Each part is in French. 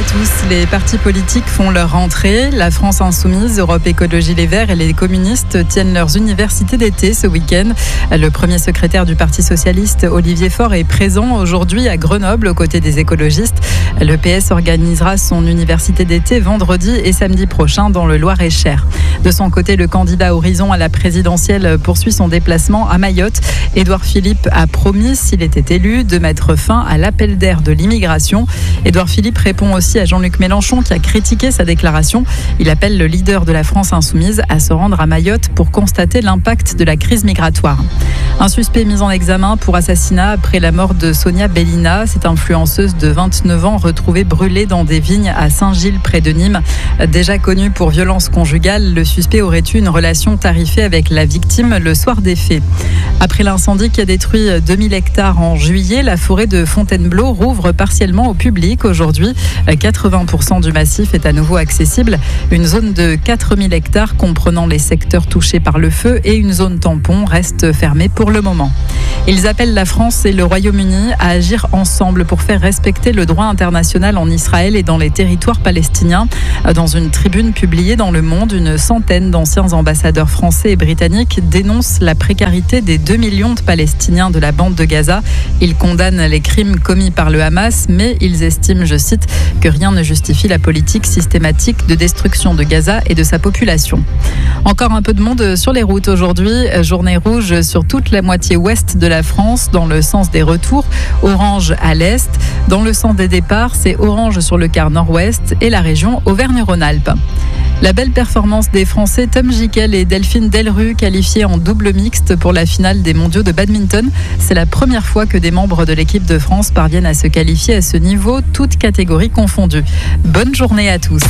à tous. Les partis politiques font leur rentrée. La France Insoumise, Europe Écologie Les Verts et les communistes tiennent leurs universités d'été ce week-end. Le premier secrétaire du Parti socialiste, Olivier Faure, est présent aujourd'hui à Grenoble aux côtés des écologistes. Le PS organisera son université d'été vendredi et samedi prochain dans le Loir-et-Cher. De son côté, le candidat Horizon à la présidentielle poursuit son déplacement à Mayotte. Édouard Philippe a promis, s'il était élu, de mettre fin à l'appel d'air de l'immigration. Édouard Philippe répond aussi à Jean-Luc Mélenchon qui a critiqué sa déclaration. Il appelle le leader de la France Insoumise à se rendre à Mayotte pour constater l'impact de la crise migratoire. Un suspect mis en examen pour assassinat après la mort de Sonia Bellina. Cette influenceuse de 29 ans retrouvée brûlée dans des vignes à Saint-Gilles près de Nîmes. Déjà connu pour violence conjugale, le suspect aurait eu une relation tarifée avec la victime le soir des faits. Après l'incendie qui a détruit 2000 hectares en juillet, la forêt de Fontainebleau rouvre partiellement au public aujourd'hui. 80% du massif est à nouveau accessible. Une zone de 4000 hectares comprenant les secteurs touchés par le feu et une zone tampon reste fermée pour le moment. Ils appellent la France et le Royaume-Uni à agir ensemble pour faire respecter le droit international en Israël et dans les territoires palestiniens. Dans une tribune publiée dans Le Monde, une centaine d'anciens ambassadeurs français et britanniques dénoncent la précarité des 2 millions de Palestiniens de la bande de Gaza. Ils condamnent les crimes commis par le Hamas, mais ils estiment, je cite, que rien ne justifie la politique systématique de destruction de Gaza et de sa population. Encore un peu de monde sur les routes aujourd'hui. Journée rouge sur toute la moitié ouest de la France, dans le sens des retours. Orange à l'est. Dans le sens des départs, c'est orange sur le quart nord-ouest et la région Auvergne-Rhône-Alpes. La belle performance des Français Tom Gickel et Delphine Delru, qualifiés en double mixte pour la finale des mondiaux de badminton. C'est la première fois que des membres de l'équipe de France parviennent à se qualifier à ce niveau, toutes catégories confondues. Bonne journée à tous.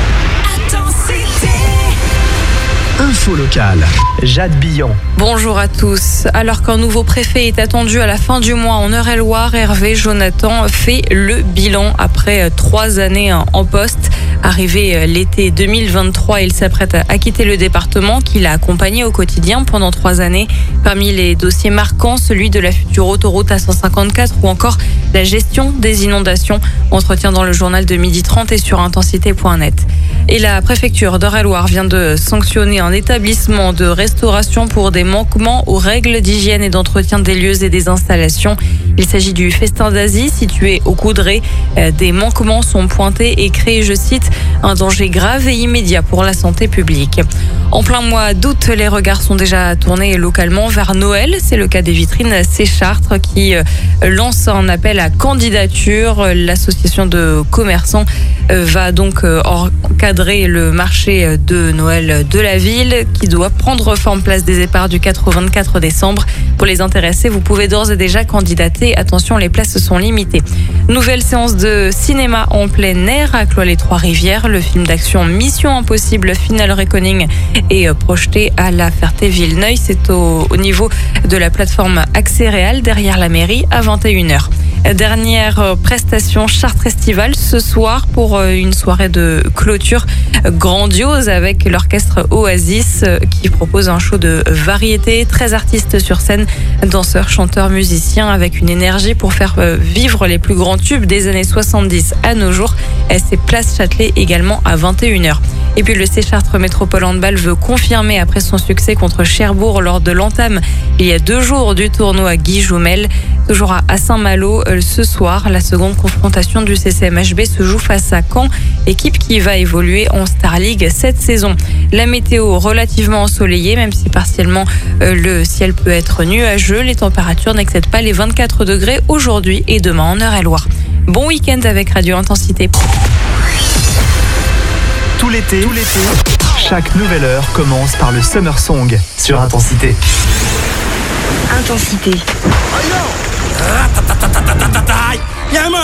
Info locale, Jade Billon. Bonjour à tous. Alors qu'un nouveau préfet est attendu à la fin du mois en Eure-et-Loire, Hervé Jonathan fait le bilan après 3 années en poste. Arrivé l'été 2023, il s'apprête à quitter le département qu'il a accompagné au quotidien pendant 3 années. Parmi les dossiers marquants, celui de la future autoroute A154 ou encore la gestion des inondations. Entretien dans le journal de 12h30 et sur intensité.net. Et la préfecture d'Eure-et-Loire vient de sanctionner un établissement de restauration pour des manquements aux règles d'hygiène et d'entretien des lieux et des installations. Il s'agit du Festin d'Asie situé au Coudray. Des manquements sont pointés et créent, je cite, un danger grave et immédiat pour la santé publique. En plein mois d'août, les regards sont déjà tournés localement vers Noël. C'est le cas des vitrines C-Chartres qui lance un appel à candidature. L'association de commerçants va donc encadrer le marché de Noël de la ville qui doit prendre forme place des Éparts du 4 au 24 décembre. Pour les intéressés, vous pouvez d'ores et déjà candidater. Attention, les places sont limitées. Nouvelle séance de cinéma en plein air à Cloix-les-Trois-Rivières. Le film d'action Mission Impossible Final Reckoning est projeté à la Ferté-Villeneuve. C'est au niveau de la plateforme Accès Réal derrière la mairie à 21h. Dernière prestation Chartres Estival ce soir pour une soirée de clôture grandiose avec l'orchestre Oasis qui propose un show de variété. 13 artistes sur scène, danseurs, chanteurs, musiciens avec une énergie pour faire vivre les plus grands tubes des années 70 à nos jours. C'est Place Châtelet également à 21h. Et puis le C-Chartres Métropole Handball veut confirmer après son succès contre Cherbourg lors de l'entame il y a 2 jours du tournoi Guy Joumel. Toujours à Saint-Malo ce soir, la seconde confrontation du CCMHB se joue face à Caen, équipe qui va évoluer en Star League cette saison. La météo relativement ensoleillée, même si partiellement le ciel peut être nuageux. Les températures n'excèdent pas les 24 degrés aujourd'hui et demain en Eure-et-Loire. Bon week-end avec Radio Intensité. Tout l'été, chaque nouvelle heure commence par le Summer Song sur Intensité. Intensité.